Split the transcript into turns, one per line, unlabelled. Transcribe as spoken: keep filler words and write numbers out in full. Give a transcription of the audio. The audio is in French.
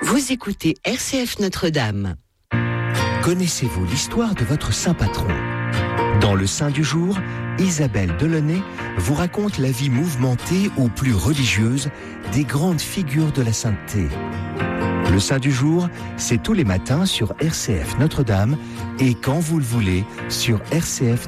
Vous écoutez R C F Notre-Dame.
Connaissez-vous l'histoire de votre saint patron ? Dans le Saint du jour, Isabelle Delaunay vous raconte la vie mouvementée ou plus religieuse des grandes figures de la sainteté. Le Saint du jour, c'est tous les matins sur R C F Notre-Dame et quand vous le voulez sur R C F